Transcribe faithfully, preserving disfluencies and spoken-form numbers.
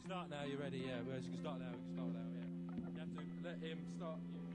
can start now. You're ready? Yeah. Well, you can start now. You can start now. Yeah. You have to let him start.